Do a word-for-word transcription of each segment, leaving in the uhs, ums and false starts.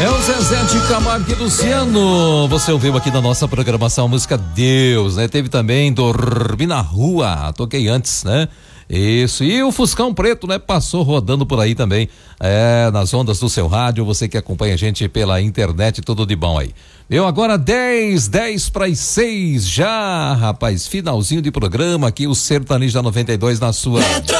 É o Zezé de Camargo e Luciano. Você ouviu aqui na nossa programação a música Deus, né? Teve também Dormir na Rua, toquei antes, né? Isso, e o Fuscão Preto, né? Passou rodando por aí também, é, nas ondas do seu rádio, você que acompanha a gente pela internet, tudo de bom aí. Eu agora dez, dez para as seis já, rapaz, finalzinho de programa aqui, o Sertanejo da noventa e dois na sua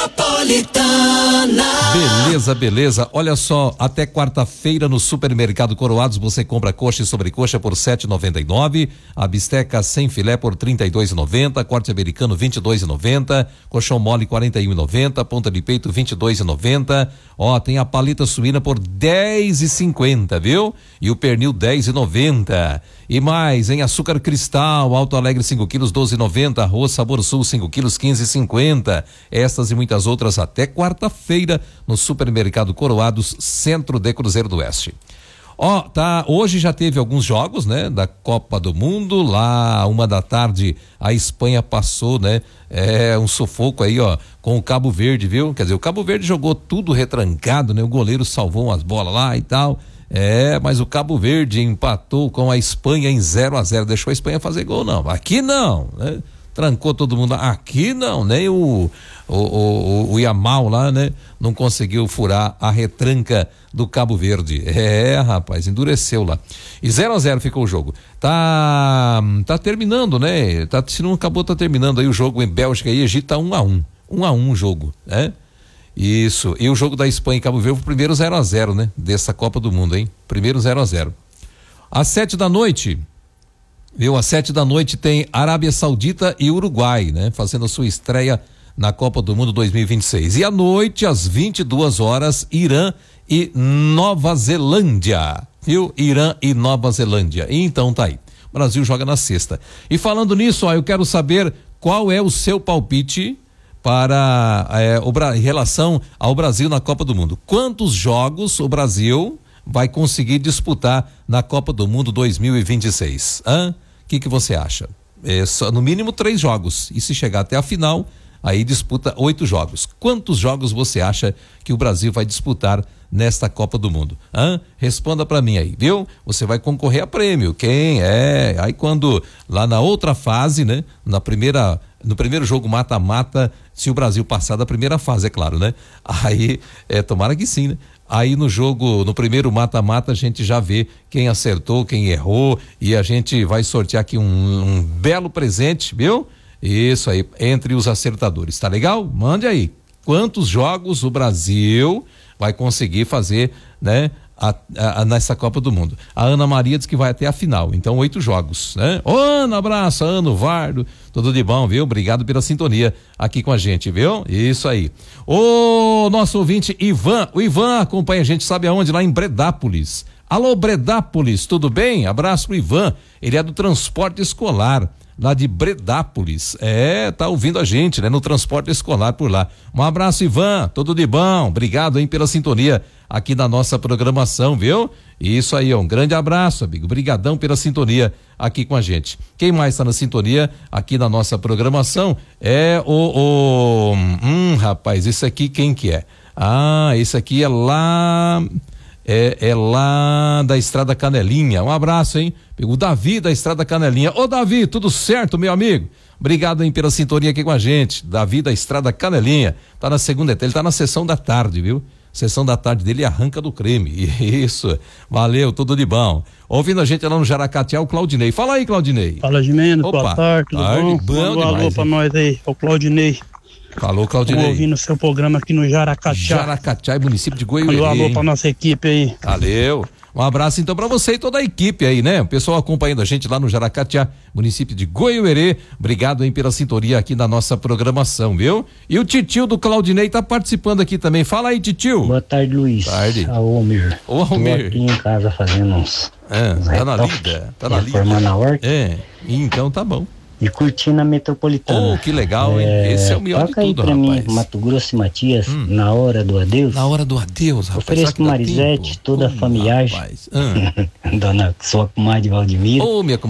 Metropolitana. Beleza, beleza, olha só, até quarta-feira no Supermercado Coroados você compra coxa e sobrecoxa por sete e noventa e nove, a bisteca sem filé por trinta e dois e noventa, corte americano vinte e dois e noventa, colchão mole quarenta e um e noventa, ponta de peito vinte e dois e noventa, ó, tem a paleta suína por dez e cinquenta, viu? E o pernil dez e noventa. E mais, em açúcar cristal, Alto Alegre cinco quilos, doze e noventa, arroz Sabor Sul cinco quilos, quinze e cinquenta. Estas e muitas outras até quarta-feira no Supermercado Coroados, centro de Cruzeiro do Oeste. Ó, tá, hoje já teve alguns jogos, né, da Copa do Mundo, lá uma da tarde a Espanha passou, né, é um sufoco aí, ó, com o Cabo Verde, viu? Quer dizer, o Cabo Verde jogou tudo retrancado, né, o goleiro salvou umas bolas lá e tal, é, mas o Cabo Verde empatou com a Espanha em zero a zero, deixou a Espanha fazer gol, não, aqui não, né? Trancou todo mundo, aqui não, nem o o, o, o Yamal lá, né? Não conseguiu furar a retranca do Cabo Verde. É, rapaz, endureceu lá. E zero a zero ficou o jogo. Tá, tá terminando, né? Tá, se não acabou, tá terminando aí o jogo em Bélgica e Egito, tá um a um. Um a um o jogo, né? Isso. E o jogo da Espanha e Cabo Verde, o primeiro zero a zero, né? Dessa Copa do Mundo, hein? Primeiro zero a zero. Às sete da noite, viu? Às sete da noite tem Arábia Saudita e Uruguai, né? Fazendo a sua estreia na Copa do Mundo dois mil e vinte e seis. E à noite, às vinte e duas horas, Irã e Nova Zelândia, viu? Irã e Nova Zelândia. E então tá aí. O Brasil joga na sexta. E falando nisso, ó, eu quero saber qual é o seu palpite para é, o, em relação ao Brasil na Copa do Mundo. Quantos jogos o Brasil vai conseguir disputar na Copa do Mundo dois mil e vinte e seis? Hã? O que que você acha? É só, no mínimo três jogos. E se chegar até a final, aí disputa oito jogos. Quantos jogos você acha que o Brasil vai disputar nesta Copa do Mundo? Hã? Responda pra mim aí, viu? Você vai concorrer a prêmio. Quem é? Aí quando lá na outra fase, né? Na primeira, no primeiro jogo mata-mata, se o Brasil passar da primeira fase, é claro, né? Aí, é, tomara que sim, né? Aí no jogo, no primeiro mata-mata, a gente já vê quem acertou, quem errou, e a gente vai sortear aqui um, um belo presente, viu? Isso aí, entre os acertadores, tá legal? Mande aí, quantos jogos o Brasil vai conseguir fazer, né? A, a, a, nessa Copa do Mundo. A Ana Maria diz que vai até a final, então oito jogos, né? Ô, Ana, abraço, Ana, Vardo, tudo de bom, viu? Obrigado pela sintonia aqui com a gente, viu? Isso aí. O nosso ouvinte Ivan, o Ivan acompanha a gente, sabe aonde? Lá em Bredápolis. Alô, Bredápolis, tudo bem? Abraço pro Ivan, ele é do transporte escolar, lá de Bredápolis, é, tá ouvindo a gente, né? No transporte escolar por lá. Um abraço, Ivan, tudo de bom, obrigado, hein, pela sintonia aqui na nossa programação, viu? Isso aí, ó, um grande abraço, amigo, brigadão pela sintonia aqui com a gente. Quem mais está na sintonia aqui na nossa programação é o, o hum, rapaz, esse aqui quem que é? Ah, esse aqui é lá... É, é lá da Estrada Canelinha. Um abraço, hein? O Davi da Estrada Canelinha. Ô, Davi, tudo certo, meu amigo? Obrigado, hein, pela sintonia aqui com a gente. Davi da Estrada Canelinha. Tá na segunda etapa, ele tá na sessão da tarde, viu? Sessão da tarde dele arranca do creme. Isso. Valeu, tudo de bom. Ouvindo a gente lá no Jaracatiá, o Claudinei. Fala aí, Claudinei. Fala, Gimeno. Boa tarde, tudo tarde, bom? bom Manda um alô pra nós aí, o Claudinei. Falou, Claudinei. Estou ouvindo o seu programa aqui no Jaracatiá. Jaracatiá, município de Goiuerê. Manda um alô pra nossa equipe aí. Valeu. Um abraço então pra você e toda a equipe aí, né? O pessoal acompanhando a gente lá no Jaracatiá, município de Goiuerê. Obrigado aí pela sintonia aqui na nossa programação, viu? E o titio do Claudinei tá participando aqui também. Fala aí, titio. Boa tarde, Luiz. Tarde. A Almir. Ô, Almir. Tô aqui em casa fazendo uns... É, uns tá na retoques, lida. Tá na lida. reformando a horta. É, então tá bom. E curtindo a Metropolitana. Oh, que legal, hein? É, Esse é o melhor de toca tudo, aí pra rapaz. mim, Mato Grosso e Matias, hum. Na Hora do Adeus. Na Hora do Adeus, rapaz. Ofereço pro Marisete, toda a familiagem. Ah. Dona sua comadre Valdemiro. Ô, minha comadre.